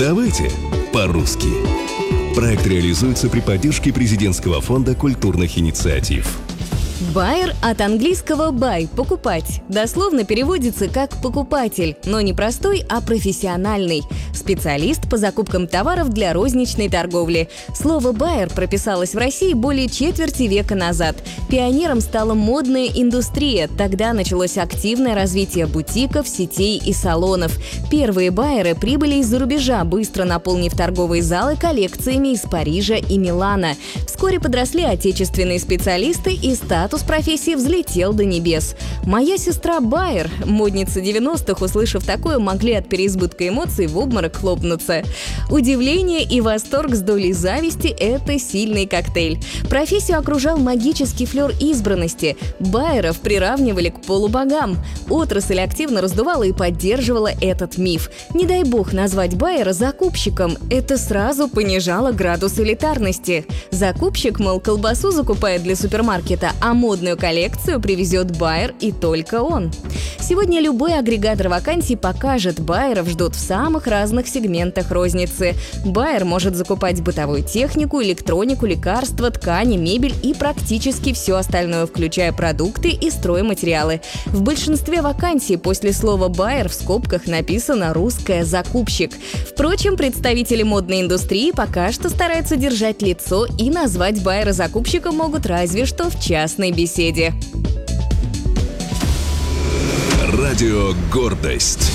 Давайте по-русски. Проект реализуется при поддержке Президентского фонда культурных инициатив. Байер от английского buy – покупать. Дословно переводится как покупатель, но не простой, а профессиональный. Специалист по закупкам товаров для розничной торговли. Слово байер прописалось в России более четверти века назад. Пионером стала модная индустрия. Тогда началось активное развитие бутиков, сетей и салонов. Первые байеры прибыли из-за рубежа, быстро наполнив торговые залы коллекциями из Парижа и Милана. Вскоре подросли отечественные специалисты, и статус профессии взлетел до небес. Моя сестра байер, модница 90-х, услышав такое, могли от переизбытка эмоций в обморок хлопнуться. Удивление и восторг с долей зависти – это сильный коктейль. Профессию окружал магический флер избранности. Байеров приравнивали к полубогам. Отрасль активно раздувала и поддерживала этот миф. Не дай бог назвать байера закупщиком. Это сразу понижало градус элитарности. Закупщик, мол, колбасу закупает для супермаркета, а модную коллекцию привезет байер и только он. Сегодня любой агрегатор вакансий покажет, байеров ждут в самых разных сегментах розницы. Байер может закупать бытовую технику, электронику, лекарства, ткани, мебель и практически все остальное, включая продукты и стройматериалы. В большинстве вакансий после слова байер в скобках написано русское «закупщик». Впрочем, представители модной индустрии пока что стараются держать лицо, и назвать байера закупщиком могут разве что в частной беседе. Радио «Гордость».